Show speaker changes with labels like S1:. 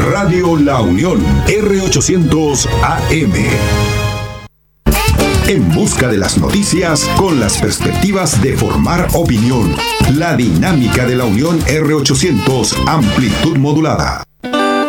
S1: Radio La Unión, R800 AM. En busca de las noticias con las perspectivas de formar opinión. La dinámica de La Unión, R800, amplitud modulada.